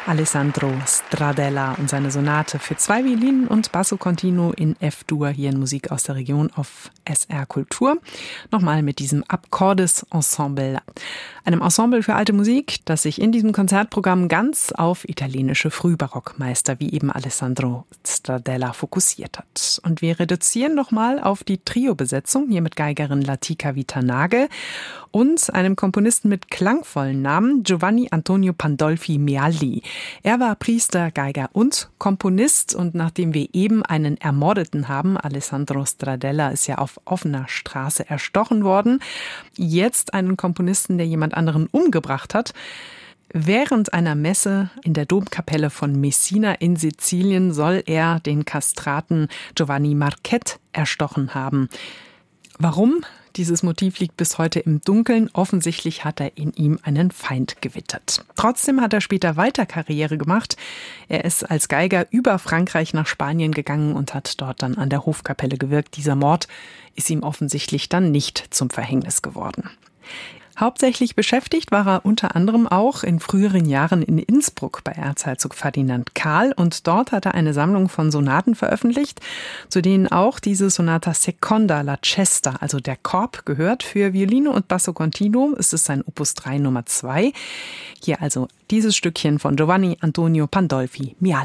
Alessandro Stradella und seine Sonate für 2 Violinen und Basso Continuo in F-Dur hier in Musik aus der Region auf SR Kultur. Nochmal mit diesem Accordes-Ensemble. Einem Ensemble für alte Musik, das sich in diesem Konzertprogramm ganz auf italienische Frühbarockmeister wie eben Alessandro Stradella fokussiert hat. Und wir reduzieren nochmal auf die Trio-Besetzung, hier mit Geigerin Latika Vitanage und einem Komponisten mit klangvollen Namen, Giovanni Antonio Pandolfi Mealli. Er war Priester, Geiger und Komponist, und nachdem wir eben einen Ermordeten haben, Alessandro Stradella ist ja auf offener Straße erstochen worden, jetzt einen Komponisten, der jemand anderen umgebracht hat. Während einer Messe in der Domkapelle von Messina in Sizilien soll er den Kastraten Giovanni Marquette erstochen haben. Warum? Dieses Motiv liegt bis heute im Dunkeln. Offensichtlich hat er in ihm einen Feind gewittert. Trotzdem hat er später weiter Karriere gemacht. Er ist als Geiger über Frankreich nach Spanien gegangen und hat dort dann an der Hofkapelle gewirkt. Dieser Mord ist ihm offensichtlich dann nicht zum Verhängnis geworden. Hauptsächlich beschäftigt war er unter anderem auch in früheren Jahren in Innsbruck bei Erzherzog Ferdinand Karl, und dort hat er eine Sammlung von Sonaten veröffentlicht, zu denen auch diese Sonata Seconda la Cesta, also der Korb, gehört. Für Violine und Basso Continuo ist es sein Opus 3 Nummer 2. Hier also dieses Stückchen von Giovanni Antonio Pandolfi Mealli.